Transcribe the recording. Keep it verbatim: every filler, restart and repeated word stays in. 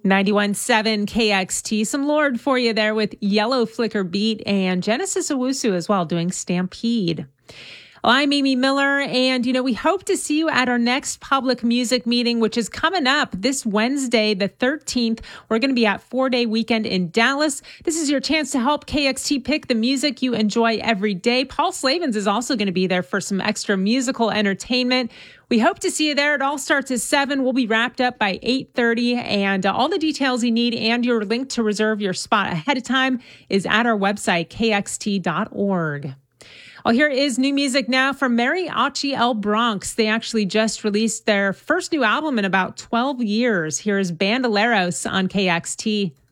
ninety-one point seven K X T. Some Lord for you there with Yellow Flicker Beat, and Genesis Owusu as well doing Stampede. Well, I'm Amy Miller, and, you know, we hope to see you at our next public music meeting, which is coming up this Wednesday, the thirteenth. We're going to be at Four Day Weekend in Dallas. This is your chance to help K X T pick the music you enjoy every day. Paul Slavens is also going to be there for some extra musical entertainment. We hope to see you there. It all starts at seven. We'll be wrapped up by eight thirty, and uh, all the details you need and your link to reserve your spot ahead of time is at our website, K X T dot org. Well, here is new music now from Mariachi El Bronx. They actually just released their first new album in about twelve years. Here's Bandoleros on K X T.